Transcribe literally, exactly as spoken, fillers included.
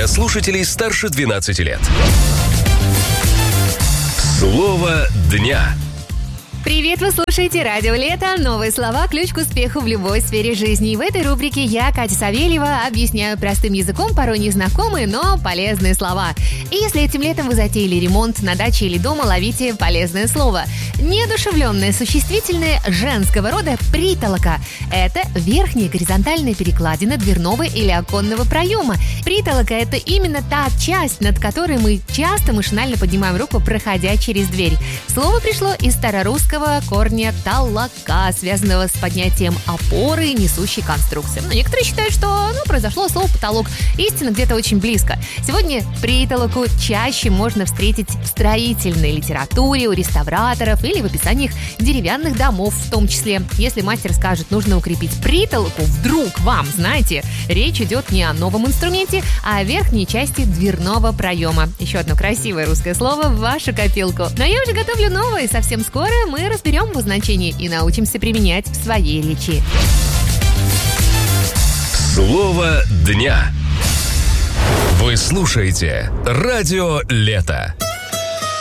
для слушателей старше двенадцати лет. Слово дня. Привет, вы слушаете Радио Лето. Новые слова – ключ к успеху в любой сфере жизни. И в этой рубрике я, Катя Савельева, объясняю простым языком порой незнакомые, но полезные слова. И если этим летом вы затеяли ремонт на даче или дома, ловите полезное слово. Неодушевленное существительное женского рода притолока. Это верхняя горизонтальная перекладина дверного или оконного проема. Притолока – это именно та часть, над которой мы часто машинально поднимаем руку, проходя через дверь. Слово пришло из старорусского корня толока, связанного с поднятием опоры несущей конструкции. Но некоторые считают, что ну, произошло слово «потолок». Истина где-то очень близко. Сегодня притолоку чаще можно встретить в строительной литературе, у реставраторов или в описаниях деревянных домов в том числе. Если мастер скажет, нужно укрепить притолоку, вдруг вам, знаете, речь идет не о новом инструменте, а о верхней части дверного проема. Еще одно красивое русское слово в вашу копилку. Но я уже готовлю новое, и совсем скоро мы разберем его значение и научимся применять в своей речи. Слово дня. Вы слушаете Радио Лето.